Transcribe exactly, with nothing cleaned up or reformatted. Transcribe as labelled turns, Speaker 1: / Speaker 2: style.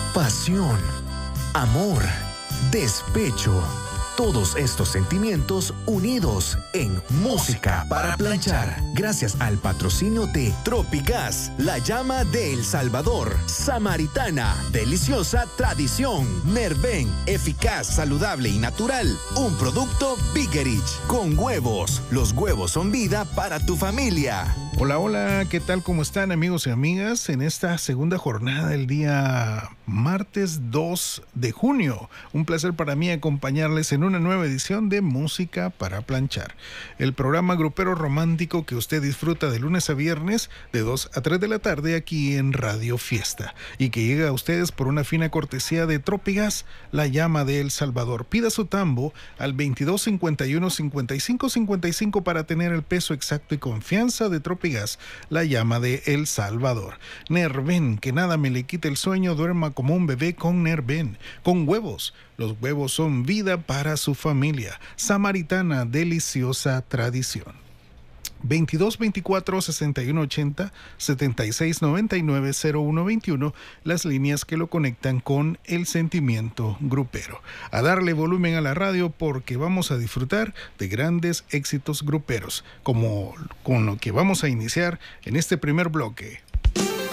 Speaker 1: pasión, amor, despecho. Todos estos sentimientos unidos en Música para Planchar. Gracias al patrocinio de Tropigas, la llama de El Salvador. Samaritana, deliciosa tradición. Nerven, eficaz, saludable y natural. Un producto Biggerich, con huevos. Los huevos son vida para tu familia.
Speaker 2: Hola, hola, ¿qué tal? ¿Cómo están, amigos y amigas? En esta segunda jornada del día martes dos de junio. Un placer para mí acompañarles en una nueva edición de Música para Planchar. El programa grupero romántico que usted disfruta de lunes a viernes de dos a tres de la tarde aquí en Radio Fiesta. Y que llega a ustedes por una fina cortesía de Tropigas, la llama de El Salvador. Pida su tambo al veintidós cincuenta y uno cincuenta y cinco cincuenta y cinco para tener el peso exacto y confianza de Tropigas, la llama de El Salvador. Nerven, que nada me le quite el sueño, duerma como un bebé con Nerven. Con huevos, los huevos son vida para su familia. Samaritana, deliciosa tradición. veintidós veinticuatro sesenta y uno ochenta setenta y seis noventa y nueve cero uno veintiuno, las líneas que lo conectan con el sentimiento grupero. A darle volumen a la radio porque vamos a disfrutar de grandes éxitos gruperos, como con lo que vamos a iniciar en este primer bloque.